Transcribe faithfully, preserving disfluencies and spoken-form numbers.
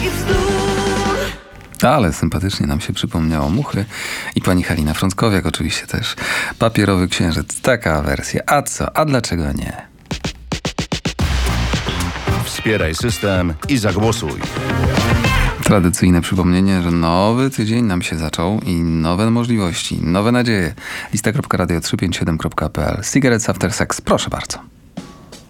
Ale sympatycznie nam się przypomniało Muchy i pani Halina Frąckowiak oczywiście też. Papierowy Księżyc, taka wersja. A co? A dlaczego nie? Wspieraj system i zagłosuj. Tradycyjne przypomnienie, że nowy tydzień nam się zaczął i nowe możliwości, nowe nadzieje. Lista kropka radio trzysta pięćdziesiąt siedem kropka p l. Cigarettes After Sex, proszę bardzo.